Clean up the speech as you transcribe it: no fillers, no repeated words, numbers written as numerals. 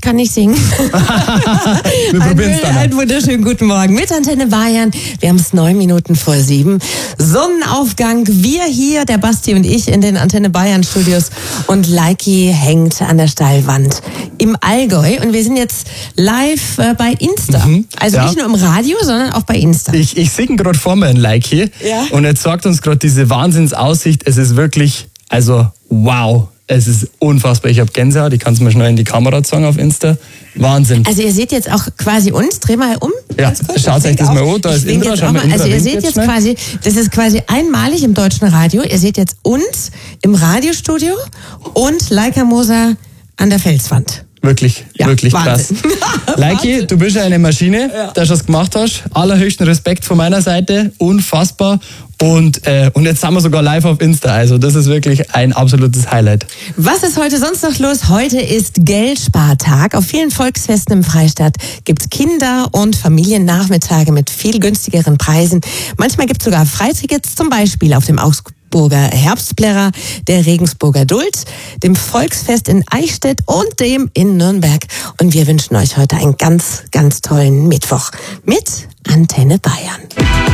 kann nicht singen. Wir probieren es dann. Einen wunderschönen guten Morgen mit Antenne Bayern. Wir haben es 9 Minuten vor 7. Sonnenaufgang. Wir hier, der Basti und ich, in den Antenne Bayern Studios. Und Leiki hängt an der Steilwand im Allgäu. Und wir sind jetzt live bei Insta. Also nicht nur im Radio, sondern auch bei Insta. Ich singe gerade vor mir ein Like hier. Ja. Und jetzt sagt uns gerade diese Wahnsinnsaussicht. Es ist wirklich, also wow. Es ist unfassbar. Ich habe Gänsehaut. Ich kann es mal schnell in die Kamera zeigen auf Insta. Wahnsinn. Also ihr seht jetzt auch quasi uns. Dreh mal um. Ja, schaut euch das mal an. Da ist Indra. Schau mal, Indra, also ihr seht jetzt quasi, das ist quasi einmalig im deutschen Radio. Ihr seht jetzt uns im Radiostudio und Leica Moser an der Felswand. Wirklich, Ja, wirklich Wahnsinn. krass. Leiki, du bist ja eine Maschine, dass du das gemacht hast. Allerhöchsten Respekt von meiner Seite. Unfassbar. Und jetzt sind wir sogar live auf Insta. Also das ist wirklich ein absolutes Highlight. Was ist heute sonst noch los? Heute ist Geldspartag. Auf vielen Volksfesten im Freistaat gibt's Kinder- und Familiennachmittage mit viel günstigeren Preisen. Manchmal gibt's sogar Freitickets, zum Beispiel auf dem Augsburger Herbstplärrer, der Regensburger Duld, dem Volksfest in Eichstätt und dem in Nürnberg. Und wir wünschen euch heute einen ganz, ganz tollen Mittwoch mit Antenne Bayern.